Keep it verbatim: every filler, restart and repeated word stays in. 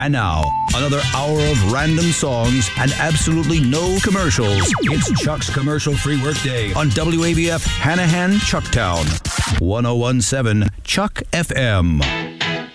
And now, another hour of random songs and absolutely no commercials. It's Chuck's Commercial-Free Workday on W A B F Hanahan, Chucktown. one oh one point seven Chuck F M.